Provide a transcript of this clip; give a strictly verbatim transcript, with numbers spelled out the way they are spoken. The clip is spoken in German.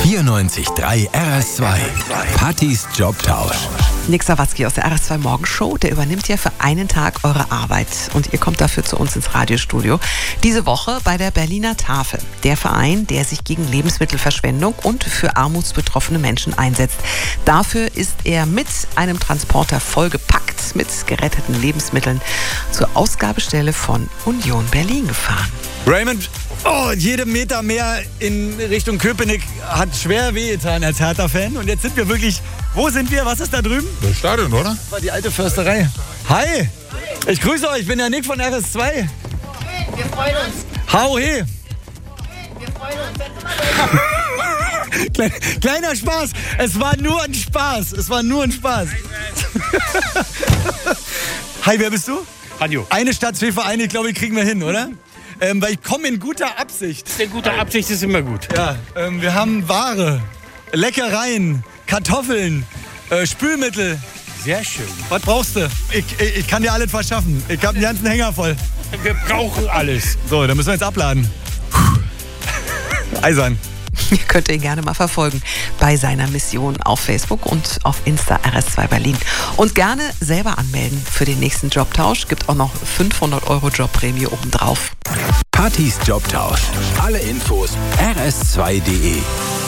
vierundneunzig Komma drei R S zwei. Pattis Jobtausch. Nick Sawatzki aus der R S zwei Morgenshow, der übernimmt ja für einen Tag eure Arbeit und ihr kommt dafür zu uns ins Radiostudio. Diese Woche bei der Berliner Tafel, der Verein, der sich gegen Lebensmittelverschwendung und für armutsbetroffene Menschen einsetzt. Dafür ist er mit einem Transporter vollgepackt mit geretteten Lebensmitteln zur Ausgabestelle von Union Berlin gefahren. Raymond, oh, jede Meter mehr in Richtung Köpenick hat schwer wehgetan als Hertha-Fan. Und jetzt sind wir wirklich, wo sind wir? Was ist da drüben? Das Stadion, oder? Das war die alte Försterei. Hi, ich grüße euch, ich bin der Nick von R S zwei. Hey, wir freuen uns. Hau he. Hey, wir freuen uns. Kleiner, kleiner Spaß, es war nur ein Spaß, es war nur ein Spaß. Hi, wer bist du? Hanjo. Eine Stadt, zwei Vereine, ich glaube, kriegen wir hin, oder? Ähm, weil ich komme in guter Absicht. In guter Absicht ist immer gut. Ja, ähm, wir haben Ware, Leckereien, Kartoffeln, äh, Spülmittel. Sehr schön. Was brauchst du? Ich, ich, ich kann dir alles verschaffen. Ich habe den ganzen Hänger voll. Wir brauchen alles. So, dann müssen wir jetzt abladen. Eisern. Ihr könnt ihn gerne mal verfolgen bei seiner Mission auf Facebook und auf Insta R S zwei Berlin. Und gerne selber anmelden für den nächsten Jobtausch. Gibt auch noch fünfhundert Euro Jobprämie obendrauf. Pattis Jobtausch. Alle Infos R S zwei Punkt de.